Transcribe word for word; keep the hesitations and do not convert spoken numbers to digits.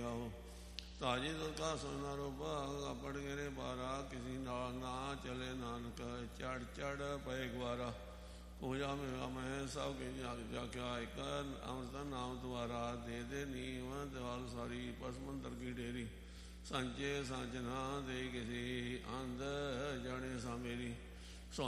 ਗਾਓ। ਤਾਜੀ ਦੁਰਗਾ ਸੋਨਾ ਰੂਪਾ ਆਪੜ ਗਿਰੇ ਬਾਰਾ ਕਿਸੀ ਨਾਲ ਨਾ ਚਲੇ ਨਾਨਕ ਚੜ ਚੜ ਪਏ ਗਵਾਰਾ। ਪੂਜਾ ਮੇਵਾ ਮੈਂ ਸਭ ਕੇ ਜਾਗਿਆ ਇੱਕ ਅੰਮ੍ਰਿਤ ਨਾਮ ਦੁਆਰਾ ਦੇ ਦੇ ਨੀਮ ਦਿਵਾਲ ਸਾਰੀ ਪਸਮੰਦਰ ਕੀ ਡੇਰੀ। ਸੰਚੇ ਸੰਚ ਨਾ ਦੇ ਕਿਸੀ ਅੰਧ ਜਾਣੇ ਸਾ ਮੇਰੀ।